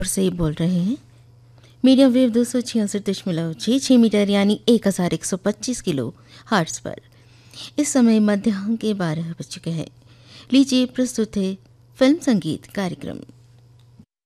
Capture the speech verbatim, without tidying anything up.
से बोल रहे हैं। मीडियम वेव दो सौ छियासठ दशमलव छः छः मीटर यानी एक हज़ार एक सौ पच्चीस किलो हर्ट्ज पर। इस समय मध्याह्न के बारह बज चुके हैं। लीजिए प्रस्तुत है फिल्म संगीत कार्यक्रम।